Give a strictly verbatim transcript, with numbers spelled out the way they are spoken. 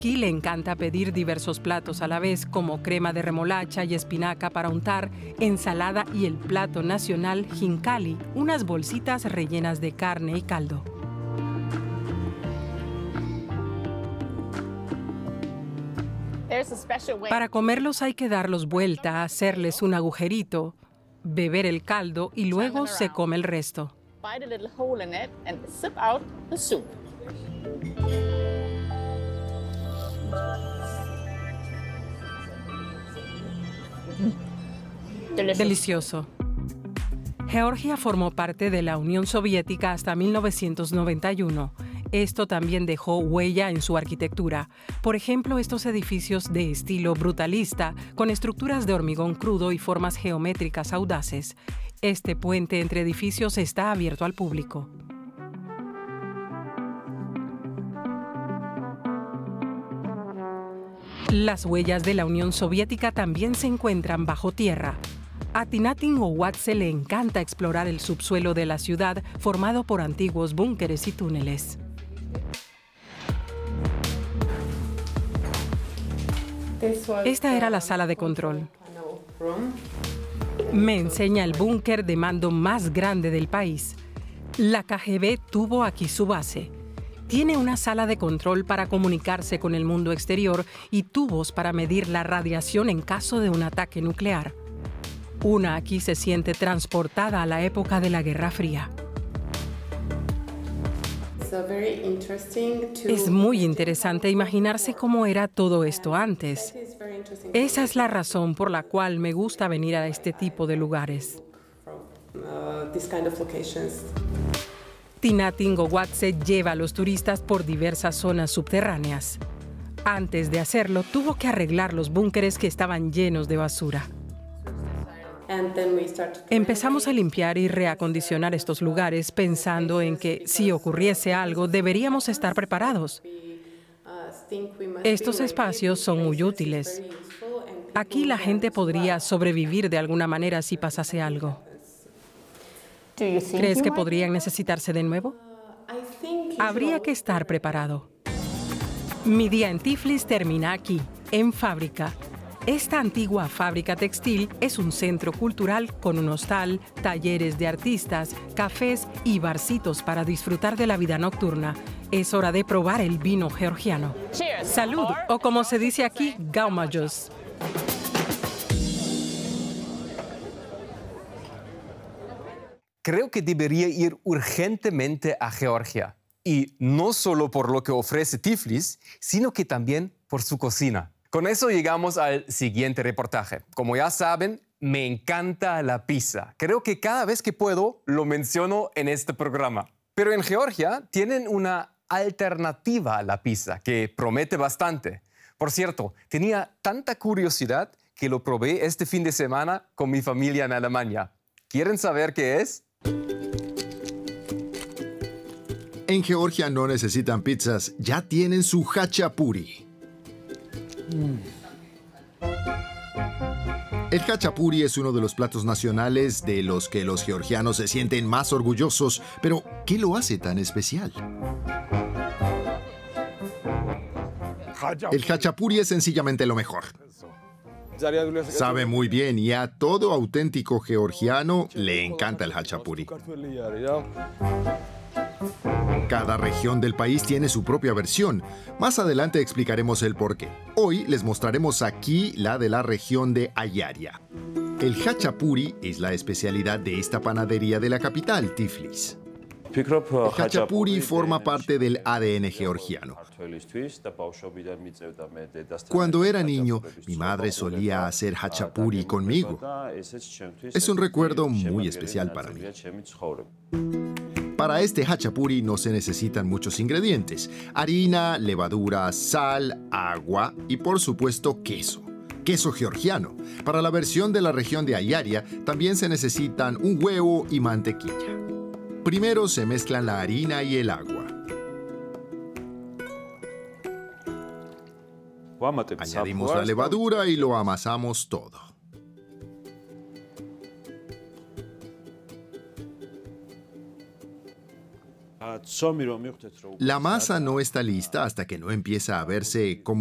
Aquí le encanta pedir diversos platos a la vez, como crema de remolacha y espinaca para untar, ensalada y el plato nacional hincali, unas bolsitas rellenas de carne y caldo. Para comerlos hay que darlos vuelta, hacerles un agujerito, beber el caldo y luego se come el resto. Delicioso. Georgia formó parte de la Unión Soviética hasta mil novecientos noventa y uno. Esto también dejó huella en su arquitectura. Por ejemplo, estos edificios de estilo brutalista, con estructuras de hormigón crudo y formas geométricas audaces. Este puente entre edificios está abierto al público. Las huellas de la Unión Soviética también se encuentran bajo tierra. A Tinatin Ohuatse le encanta explorar el subsuelo de la ciudad formado por antiguos búnkeres y túneles. Esta era la sala de control. Me enseña el búnker de mando más grande del país. La K G B tuvo aquí su base. Tiene una sala de control para comunicarse con el mundo exterior y tubos para medir la radiación en caso de un ataque nuclear. Una aquí se siente transportada a la época de la Guerra Fría. Es muy interesante imaginarse cómo era todo esto antes. Esa es la razón por la cual me gusta venir a este tipo de lugares. Tinatin Ohuatse lleva a los turistas por diversas zonas subterráneas. Antes de hacerlo, tuvo que arreglar los búnkeres que estaban llenos de basura. Empezamos a limpiar y reacondicionar estos lugares pensando en que si ocurriese algo deberíamos estar preparados. Estos espacios son muy útiles. Aquí la gente podría sobrevivir de alguna manera si pasase algo. ¿Crees que podrían necesitarse de nuevo? Habría que estar preparado. Mi día en Tiflis termina aquí, en Fábrica. Esta antigua fábrica textil es un centro cultural con un hostal, talleres de artistas, cafés y barcitos para disfrutar de la vida nocturna. Es hora de probar el vino georgiano. ¡Salud! O como se dice aquí, gaumayos. Creo que debería ir urgentemente a Georgia. Y no solo por lo que ofrece Tiflis, sino que también por su cocina. Con eso llegamos al siguiente reportaje. Como ya saben, me encanta la pizza. Creo que cada vez que puedo lo menciono en este programa. Pero en Georgia tienen una alternativa a la pizza que promete bastante. Por cierto, tenía tanta curiosidad que lo probé este fin de semana con mi familia en Alemania. ¿Quieren saber qué es? En Georgia no necesitan pizzas, ya tienen su hachapuri. El hachapuri es uno de los platos nacionales de los que los georgianos se sienten más orgullosos. Pero, ¿qué lo hace tan especial? El hachapuri es sencillamente lo mejor. Sabe muy bien y a todo auténtico georgiano le encanta el hachapuri. Cada región del país tiene su propia versión. Más adelante explicaremos el porqué. Hoy les mostraremos aquí la de la región de Ayaria. El hachapuri es la especialidad de esta panadería de la capital, Tiflis. El hachapuri forma parte del A D N georgiano. Cuando era niño, mi madre solía hacer hachapuri conmigo. Es un recuerdo muy especial para mí. Para este hachapuri no se necesitan muchos ingredientes: harina, levadura, sal, agua y por supuesto queso. Queso georgiano. Para la versión de la región de Ayaria también se necesitan un huevo y mantequilla. Primero se mezclan la harina y el agua. Añadimos la levadura y lo amasamos todo. La masa no está lista hasta que no empieza a verse como